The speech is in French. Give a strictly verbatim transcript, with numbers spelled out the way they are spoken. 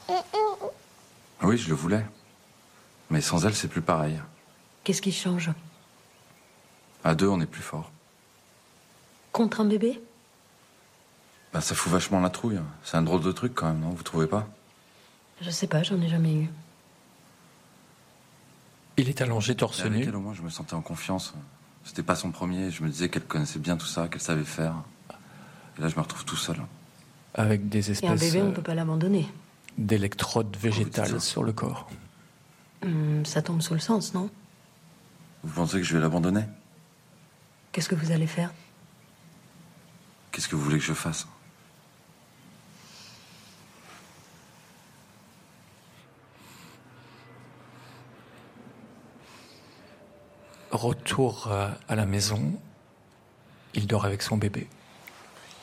Oui, je le voulais. Mais sans elle, c'est plus pareil. Qu'est-ce qui change? À deux, on est plus fort. Contre un bébé? Bah, ça fout vachement la trouille. C'est un drôle de truc quand même, non? Vous trouvez pas? Je sais pas, j'en ai jamais eu. Il est allongé torse Avec nu. elle, au moins, je me sentais en confiance. C'était pas son premier. Je me disais qu'elle connaissait bien tout ça, qu'elle savait faire. Et là, je me retrouve tout seul. Avec des Et un espèces bébé, on euh, peut pas l'abandonner. d'électrodes Vous dites végétales ça sur le corps. Hum, ça tombe sous le sens, non? Vous pensez que je vais l'abandonner? Qu'est-ce que vous allez faire? Qu'est-ce que vous voulez que je fasse? Retour euh, à la maison, il dort avec son bébé.